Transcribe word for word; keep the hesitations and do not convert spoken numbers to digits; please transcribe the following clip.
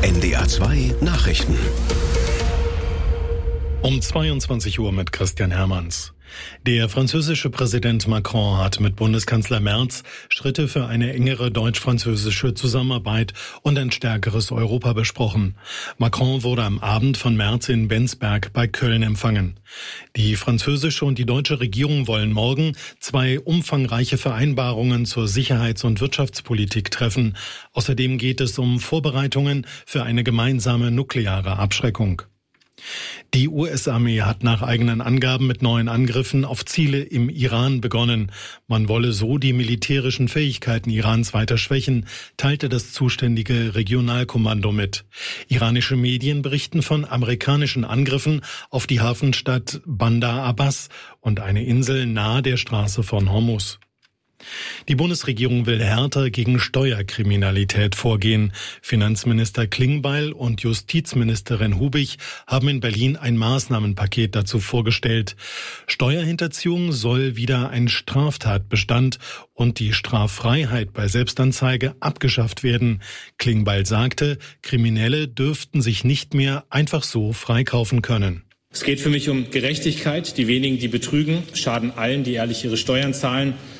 N D R zwei Nachrichten. Um zweiundzwanzig Uhr mit Christian Hermanns. Der französische Präsident Macron hat mit Bundeskanzler Merz Schritte für eine engere deutsch-französische Zusammenarbeit und ein stärkeres Europa besprochen. Macron wurde am Abend von Merz in Bensberg bei Köln empfangen. Die französische und die deutsche Regierung wollen morgen zwei umfangreiche Vereinbarungen zur Sicherheits- und Wirtschaftspolitik treffen. Außerdem geht es um Vorbereitungen für eine gemeinsame nukleare Abschreckung. Die U S-Armee hat nach eigenen Angaben mit neuen Angriffen auf Ziele im Iran begonnen. Man wolle so die militärischen Fähigkeiten Irans weiter schwächen, teilte das zuständige Regionalkommando mit. Iranische Medien berichten von amerikanischen Angriffen auf die Hafenstadt Bandar Abbas und eine Insel nahe der Straße von Hormuz. Die Bundesregierung will härter gegen Steuerkriminalität vorgehen. Finanzminister Klingbeil und Justizministerin Hubig haben in Berlin ein Maßnahmenpaket dazu vorgestellt. Steuerhinterziehung soll wieder ein Straftatbestand und die Straffreiheit bei Selbstanzeige abgeschafft werden. Klingbeil sagte, Kriminelle dürften sich nicht mehr einfach so freikaufen können. Es geht für mich um Gerechtigkeit. Die wenigen, die betrügen, schaden allen, die ehrlich ihre Steuern zahlen.